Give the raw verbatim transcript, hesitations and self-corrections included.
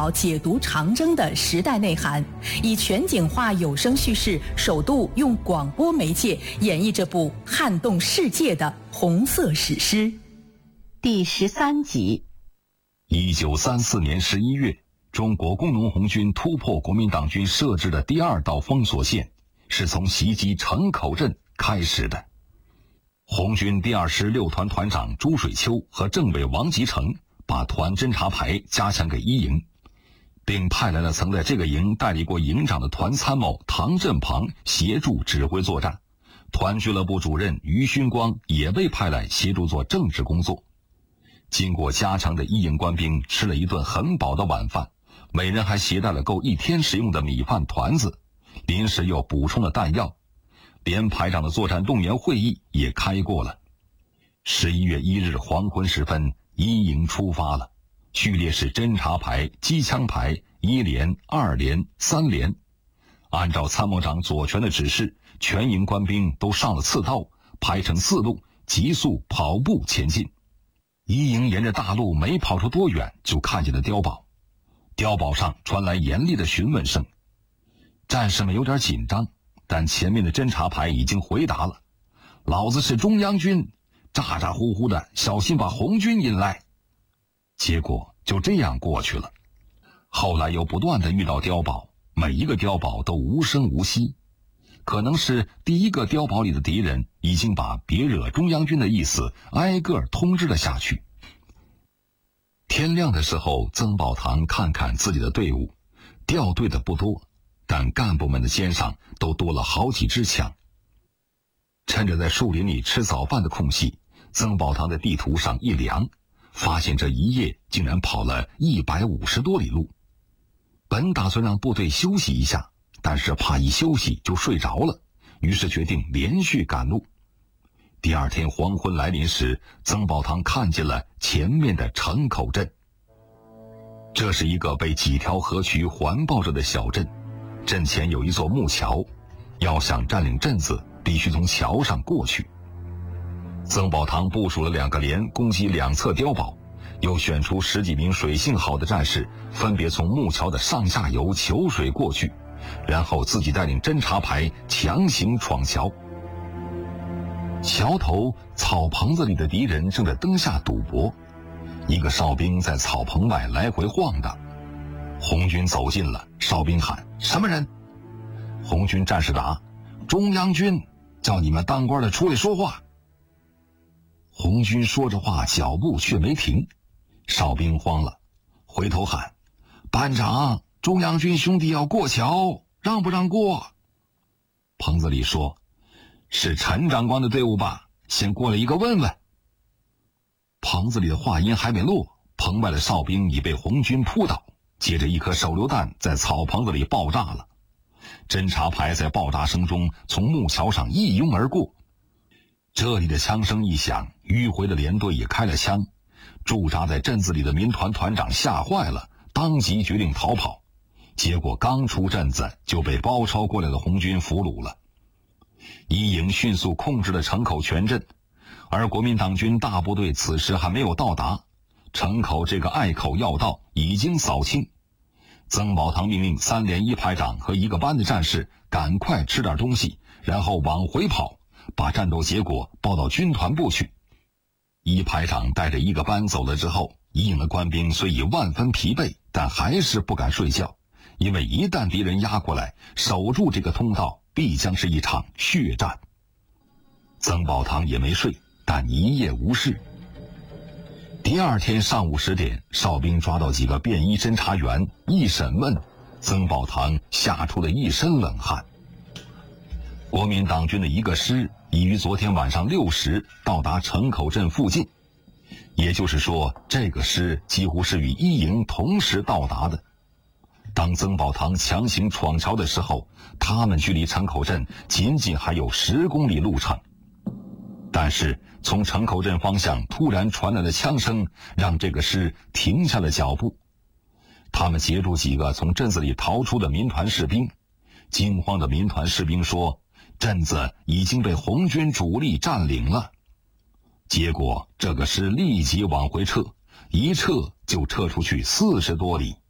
导解读长征的时代内涵，以全景化有声叙事，首度用广播媒介演绎这部撼动世界的红色史诗。 第十三集。 一九三四年十一月，中国工农红军突破国民党军设置的第二道封锁线，是从袭击城口镇开始的。红军第二师六团团长朱水秋和政委王吉成把团侦察排加强给一营，并派来了曾在这个营代理过营长的团参谋唐振庞协助指挥作战。团俱乐部主任于勋光也被派来协助做政治工作。经过加强的一营官兵吃了一顿很饱的晚饭，每人还携带了够一天食用的米饭团子，临时又补充了弹药。连排长的作战动员会议也开过了。十一月一日黄昏时分，一营出发了，序列是侦察排、机枪排、一连、二连、三连。按照参谋长左权的指示，全营官兵都上了刺刀，排成四路，急速跑步前进。一营沿着大路没跑出多远，就看见了碉堡。碉堡上传来严厉的询问声，战士们有点紧张，但前面的侦察排已经回答了：老子是中央军，咋咋呼呼的，小心把红军引来。结果就这样过去了。后来又不断的遇到碉堡，每一个碉堡都无声无息，可能是第一个碉堡里的敌人已经把别惹中央军的意思挨个通知了下去。天亮的时候，曾宝堂看看自己的队伍，调队的不多，但干部们的肩上都多了好几支枪。趁着在树林里吃早饭的空隙，曾宝堂在地图上一量，发现这一夜竟然跑了一百五十多里路。本打算让部队休息一下，但是怕一休息就睡着了，于是决定连续赶路。第二天黄昏来临时，曾宝堂看见了前面的城口镇。这是一个被几条河渠环抱着的小镇，镇前有一座木桥，要想占领镇子，必须从桥上过去。曾宝堂部署了两个连攻击两侧碉堡，又选出十几名水性好的战士，分别从木桥的上下游求水过去，然后自己带领侦察排强行闯桥。桥头草棚子里的敌人正在灯下赌博，一个哨兵在草棚外来回晃荡。红军走近了，哨兵喊：什么人？红军战士答：中央军，叫你们当官的出来说话。红军说着话，脚步却没停。哨兵慌了，回头喊：班长，中央军兄弟要过桥，让不让过？棚子里说：是陈长官的队伍吧，先过来一个问问。棚子里的话音还没落，棚外的哨兵已被红军扑倒，接着一颗手榴弹在草棚子里爆炸了。侦察排在爆炸声中从木桥上一拥而过。这里的枪声一响，迂回的连队也开了枪。驻扎在镇子里的民团团长吓坏了，当即决定逃跑。结果刚出镇子就被包抄过来的红军俘虏了。一营迅速控制了城口全镇，而国民党军大部队此时还没有到达，城口这个隘口要道已经扫清。曾宝堂命令三连一排长和一个班的战士赶快吃点东西，然后往回跑，把战斗结果报到军团部去。一排长带着一个班走了之后，一营的官兵虽已万分疲惫，但还是不敢睡觉，因为一旦敌人压过来，守住这个通道必将是一场血战。曾宝堂也没睡，但一夜无事。第二天上午十点，哨兵抓到几个便衣侦察员，一审问，曾宝堂吓出了一身冷汗。国民党军的一个师已于昨天晚上六时到达城口镇附近，也就是说，这个师几乎是与一营同时到达的。当曾宝堂强行闯桥的时候，他们距离城口镇仅仅还有十公里路程。但是从城口镇方向突然传来的枪声，让这个师停下了脚步。他们截住几个从镇子里逃出的民团士兵，惊慌的民团士兵说，镇子已经被红军主力占领了。结果这个师立即往回撤，一撤就撤出去四十多里。